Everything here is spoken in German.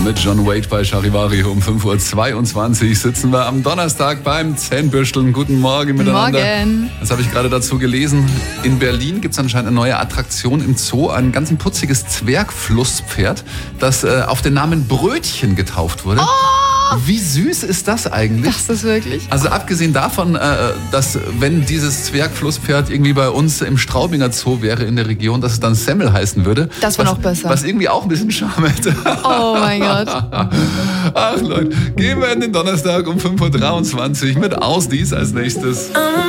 mit John Wade bei Charivari. Um 5.22 Uhr sitzen wir am Donnerstag beim Zähnbürsteln. Guten Morgen miteinander. Morgen. Das habe ich gerade dazu gelesen. In Berlin gibt es anscheinend eine neue Attraktion im Zoo. Ein ganz putziges Zwergflusspferd, das auf den Namen Brötchen getauft wurde. Oh! Wie süß ist das eigentlich? Das ist wirklich. Also abgesehen davon, dass wenn dieses Zwergflusspferd irgendwie bei uns im Straubinger Zoo wäre in der Region, dass es dann Semmel heißen würde. Das wäre noch besser. Was irgendwie auch ein bisschen Charme hätte. Oh mein Gott. Ach Leute, gehen wir in den Donnerstag um 5.23 Uhr mit Aus dies als nächstes.